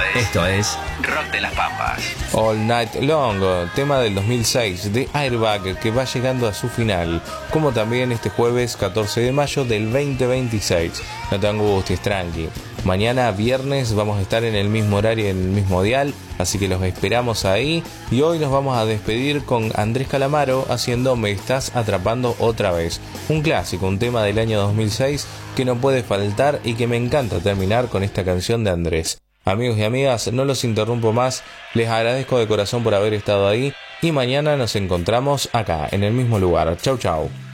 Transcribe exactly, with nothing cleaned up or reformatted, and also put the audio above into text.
Esto es Rock de las Pampas. All Night Long, tema del dos mil seis de Airbag, que va llegando a su final, como también este jueves catorce de mayo del veinte veintiséis. No te angusties, tranqui. Mañana viernes vamos a estar en el mismo horario y en el mismo dial, así que los esperamos ahí. Y hoy nos vamos a despedir con Andrés Calamaro haciendo Me Estás Atrapando Otra Vez, un clásico, un tema del año dos mil seis que no puede faltar y que me encanta terminar con esta canción de Andrés. Amigos y amigas, no los interrumpo más, les agradezco de corazón por haber estado ahí y mañana nos encontramos acá, en el mismo lugar. Chau chau.